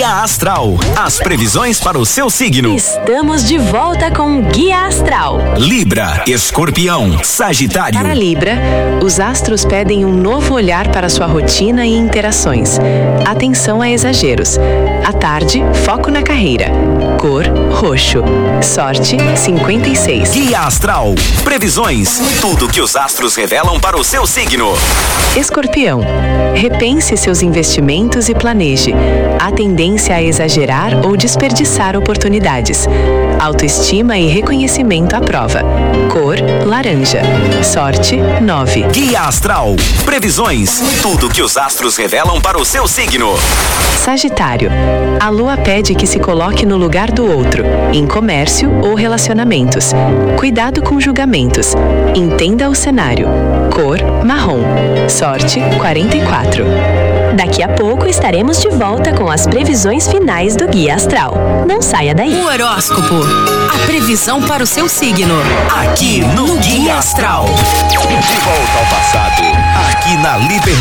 Guia Astral. As previsões para o seu signo. Estamos de volta com o Guia Astral. Libra, Escorpião, Sagitário. Para Libra, os astros pedem um novo olhar para sua rotina e interações. Atenção a exageros. À tarde, foco na carreira. Cor, roxo. Sorte, 56. Guia Astral. Previsões. Tudo que os astros revelam para o seu signo. Escorpião, repense seus investimentos e planeje. Há tendência a exagerar ou desperdiçar oportunidades. Autoestima e reconhecimento à prova. Cor, laranja. Sorte, 9. Guia Astral. Previsões. Tudo que os astros revelam para o seu signo. Sagitário, a lua pede que se coloque no lugar do outro, em comércio ou relacionamentos. Cuidado com julgamentos. Entenda o cenário. Cor, marrom. Sorte, 44. Daqui a pouco estaremos de volta com as previsões finais do Guia Astral. Não saia daí. O horóscopo, a previsão para o seu signo. Aqui no Guia Astral. De volta ao passado. Aqui na Liberdade.